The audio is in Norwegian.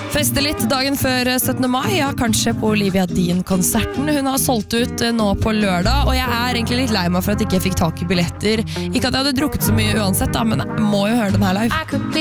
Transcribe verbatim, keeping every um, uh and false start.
Feste litt dagen før syttende mai, ja, kanskje på Olivia Dean-konserten. Hun har solgt ut nå på lørdag, og jeg er egentlig litt lei meg for at jeg ikke fikk tak i billetter. Ikke at jeg hadde drukket så mye uansett, da, men jeg må jo høre den her live.